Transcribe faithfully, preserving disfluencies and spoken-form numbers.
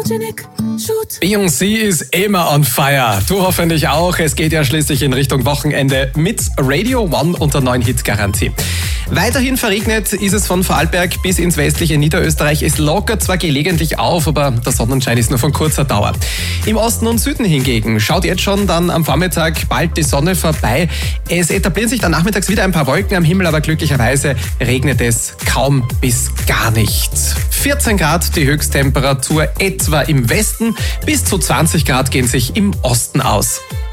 Photogenic Shoot. Beyoncé ist immer on fire. Du hoffentlich auch. Es geht ja schließlich in Richtung Wochenende mit Radio One und der neuen Hit-Garantie. Weiterhin verregnet ist es von Vorarlberg bis ins westliche Niederösterreich. Es lockert zwar gelegentlich auf, aber der Sonnenschein ist nur von kurzer Dauer. Im Osten und Süden hingegen schaut jetzt schon dann am Vormittag bald die Sonne vorbei. Es etablieren sich dann nachmittags wieder ein paar Wolken am Himmel, aber glücklicherweise regnet es kaum bis gar nicht. vierzehn Grad die Höchsttemperatur etwa im Westen, bis zu zwanzig Grad gehen sich im Osten aus.